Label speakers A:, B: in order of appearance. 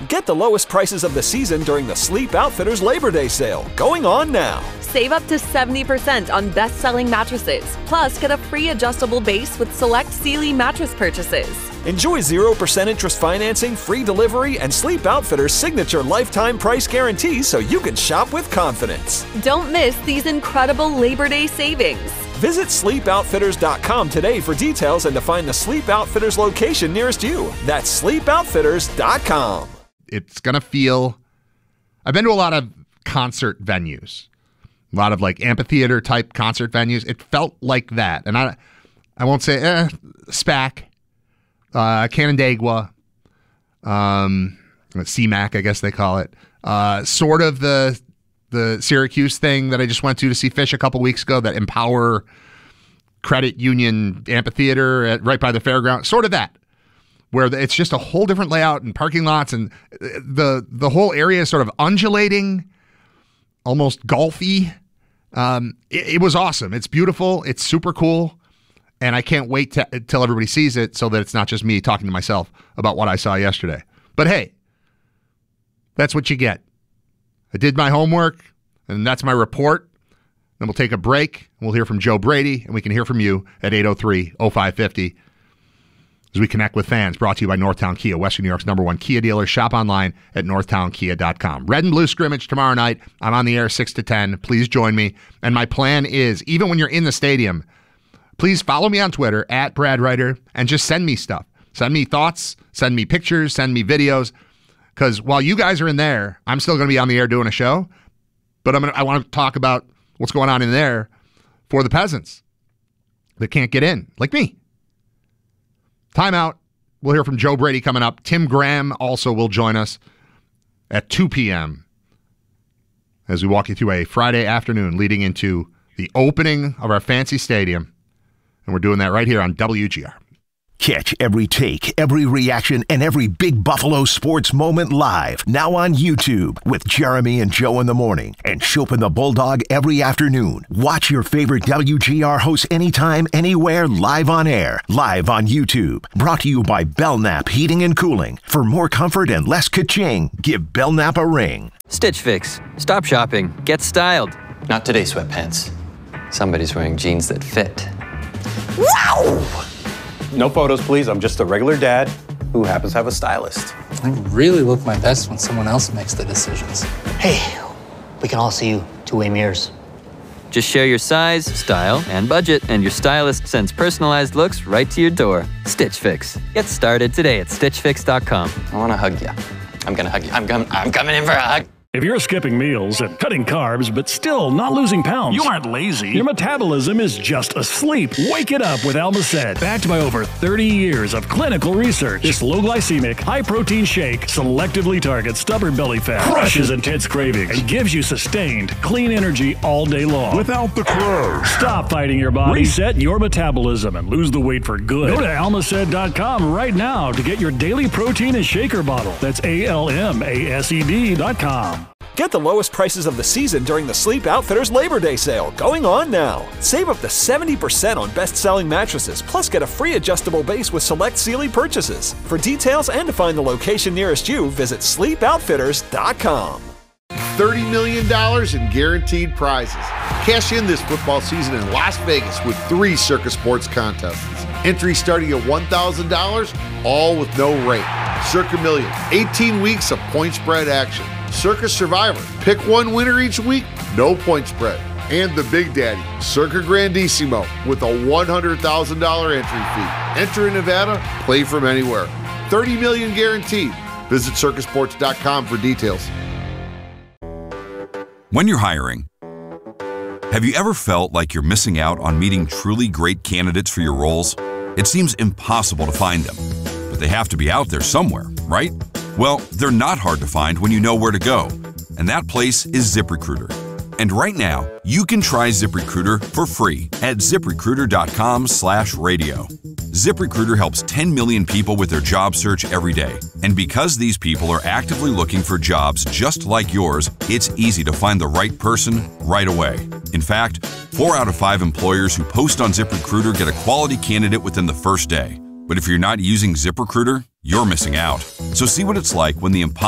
A: Get the lowest prices of the season during the Sleep Outfitters Labor Day sale, going on now.
B: Save up to 70% on best-selling mattresses. Plus, get a free adjustable base with select Sealy mattress purchases.
A: Enjoy 0% interest financing, free delivery, and Sleep Outfitters' signature lifetime price guarantee so you can shop with confidence.
B: Don't miss these incredible Labor Day savings.
A: Visit sleepoutfitters.com today for details and to find the Sleep Outfitters location nearest you. That's sleepoutfitters.com.
C: It's going to feel... I've been to a lot of concert venues, a lot of like amphitheater type concert venues. It felt like that. And I won't say SPAC, Canandaigua, CMAC, I guess they call it. Sort of the Syracuse thing that I just went to see Phish a couple weeks ago, that Empower Credit Union Amphitheater right by the fairground. Sort of that, where it's just a whole different layout and parking lots, and the whole area is sort of undulating, almost golfy. It was awesome. It's beautiful. It's super cool. And I can't wait till everybody sees it so that it's not just me talking to myself about what I saw yesterday. But hey, that's what you get. I did my homework, and that's my report. Then we'll take a break, and we'll hear from Joe Brady, and we can hear from you at 803-0550 as we connect with fans. Brought to you by Northtown Kia, Western New York's #1 Kia dealer. Shop online at northtownkia.com. Red and blue scrimmage tomorrow night. I'm on the air 6 to 10. Please join me. And my plan is, even when you're in the stadium, please follow me on Twitter at Brad Ryder and just send me stuff. Send me thoughts, send me pictures, send me videos. Because while you guys are in there, I'm still going to be on the air doing a show. But I want to talk about what's going on in there for the peasants that can't get in, like me. Timeout. We'll hear from Joe Brady coming up. Tim Graham also will join us at 2 p.m. as we walk you through a Friday afternoon leading into the opening of our fancy stadium. And we're doing that right here on WGR.
D: Catch every take, every reaction, and every big Buffalo sports moment live. Now on YouTube with Jeremy and Joe in the morning and Shope and the Bulldog every afternoon. Watch your favorite WGR hosts anytime, anywhere, live on air. Live on YouTube. Brought to you by Belknap Heating and Cooling. For more comfort and less ka-ching, give Belknap a ring.
E: Stitch Fix. Stop shopping. Get styled.
F: Not today, sweatpants. Somebody's wearing jeans that fit.
G: Wow! No photos, please. I'm just a regular dad who happens to have a stylist.
H: I really look my best when someone else makes the decisions.
I: Hey, we can all see you two-way mirrors.
E: Just share your size, style, and budget, and your stylist sends personalized looks right to your door. Stitch Fix. Get started today at StitchFix.com.
F: I want to hug you. I'm going to hug you. I'm coming in for a hug.
J: If you're skipping meals and cutting carbs but still not losing pounds, you aren't lazy. Your metabolism is just asleep. Wake it up with Almacet. Backed by over 30 years of clinical research, this low-glycemic, high-protein shake selectively targets stubborn belly fat, crushes intense cravings, and gives you sustained, clean energy all day long. Without the crunch. Stop fighting your body, reset your metabolism, and lose the weight for good. Go to Almacet.com right now to get your daily protein and shaker bottle. That's ALMASED.com.
A: Get the lowest prices of the season during the Sleep Outfitters Labor Day sale, going on now. Save up to 70% on best-selling mattresses, plus get a free adjustable base with select Sealy purchases. For details and to find the location nearest you, visit sleepoutfitters.com.
K: $30 million in guaranteed prizes. Cash in this football season in Las Vegas with 3 Circus Sports contests. Entry starting at $1,000, all with no rate. Circa Million, 18 weeks of point spread action. Circus Survivor, pick one winner each week, no point spread. And the Big Daddy, Circa Grandissimo, with a $100,000 entry fee. Enter in Nevada, play from anywhere. $30 million guaranteed. Visit circusports.com for details.
L: When you're hiring, have you ever felt like you're missing out on meeting truly great candidates for your roles? It seems impossible to find them, but they have to be out there somewhere, right? Well, they're not hard to find when you know where to go, and that place is ZipRecruiter. And right now, you can try ZipRecruiter for free at ZipRecruiter.com/radio. ZipRecruiter helps 10 million people with their job search every day. And because these people are actively looking for jobs just like yours, it's easy to find the right person right away. In fact, 4 out of 5 employers who post on ZipRecruiter get a quality candidate within the first day. But if you're not using ZipRecruiter, you're missing out. So see what it's like when the